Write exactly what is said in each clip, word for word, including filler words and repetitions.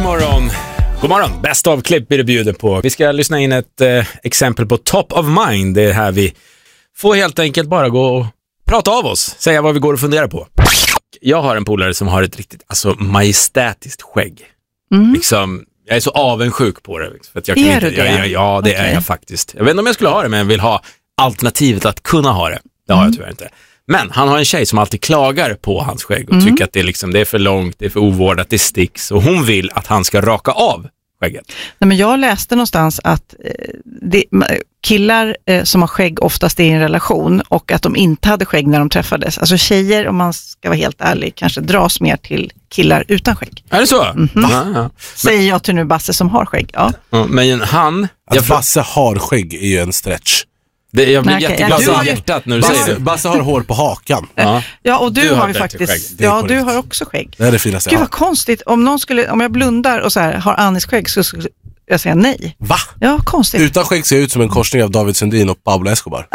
morgon. God morgon. Bäst av klipp är det bjuder på. Vi ska lyssna in ett eh, exempel på top of mind. Det är här vi får helt enkelt bara gå och prata av oss. Säga vad vi går och funderar på. Jag har en polare som har ett riktigt alltså, majestätiskt skägg. Mm. Liksom, jag är så avundsjuk på det. För att jag kan är inte, du det? Jag, jag, ja, det okay. är jag faktiskt. Jag vet inte om jag skulle ha det, men jag vill ha alternativet att kunna ha det. Det har mm. jag tyvärr inte. Men han har en tjej som alltid klagar på hans skägg och mm. tycker att det är, liksom, det är för långt, det är för ovårdat, det sticks. Och hon vill att han ska raka av skägget. Nej, men jag läste någonstans att eh, det, killar eh, som har skägg oftast är i en relation och att de inte hade skägg när de träffades. Alltså tjejer, om man ska vara helt ärlig, kanske dras mer till killar utan skägg. Är det så? Mm-hmm. Ja, ja. Säger jag till nu Basse som har skägg. Ja. Ja, men han... Att jag... Basse har skägg är ju en stretch. Det, jag blir Nej, jätteglad okay. i hjärtat när du Basse, säger det. Basse har hår på hakan. Ja, ja och du, du har, har ju faktiskt... Skägg. Ja, du har också skägg. Det är det finaste. Gud vad konstigt. Om någon skulle, om jag blundar och så här, har Anis skägg så skulle jag säga nej. Va? Ja, konstigt. Utan skägg ser jag ut som en korsning av David Sundin och Pablo Escobar.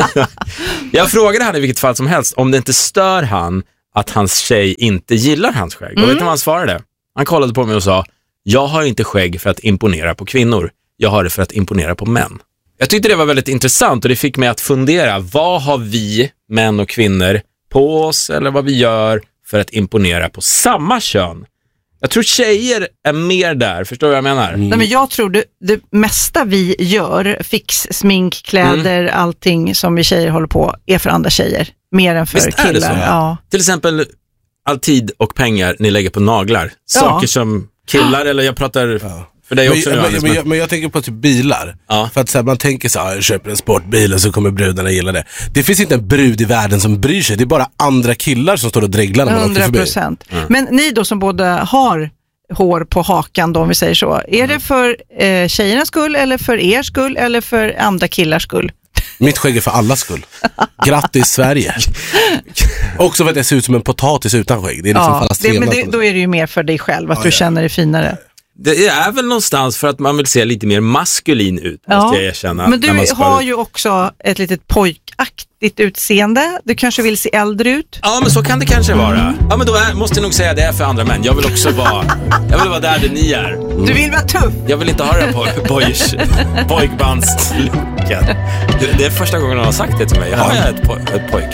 Jag frågade han i vilket fall som helst om det inte stör han att hans tjej inte gillar hans skägg. Mm. Och vet du vad han svarade? Han kollade på mig och sa: jag har inte skägg för att imponera på kvinnor. Jag har det för att imponera på män. Jag tyckte det var väldigt intressant och det fick mig att fundera, vad har vi, män och kvinnor, på oss eller vad vi gör för att imponera på samma kön? Jag tror tjejer är mer där, förstår du vad jag menar? Mm. Nej, men jag tror det, det mesta vi gör, fix, smink, kläder, mm. allting som vi tjejer håller på, är för andra tjejer. Mer än för Visst killar. Är det så? Ja. Till exempel all tid och pengar ni lägger på naglar. Ja. Saker som killar, eller jag pratar... Ja. För dig också men, nu, men, Anders, men, men... jag, men jag tänker på typ bilar. Ja. För att så här, man tänker så här, jag köper en sportbil och så kommer brudarna gilla det. Det finns inte en brud i världen som bryr sig. Det är bara andra killar som står och dreglar när man åker förbi. hundra procent. Mm. Men ni då som både har hår på hakan då, om vi säger så. Är mm. det för eh, tjejernas skull eller för er skull eller för andra killars skull? Mitt skägg är för allas skull. Grattis Sverige. Också för att jag ser ut som en potatis utan skägg. Det är liksom ja, det, men det, då är det ju mer för dig själv att ja, du ja. känner dig finare. Det är väl någonstans för att man vill se lite mer maskulin ut, ja. måste jag erkänna. Men du ska... har ju också ett litet pojkaktigt utseende. Du kanske vill se äldre ut. Ja, men så kan det kanske vara. Ja, men då är, måste jag nog säga att det är för andra män. Jag vill också vara, jag vill vara där, där ni är. Du vill vara tuff. Jag vill inte ha det på boys, pojkbandslucken. Det är första gången någon har sagt det till mig. Jag har ett, po- ett pojk.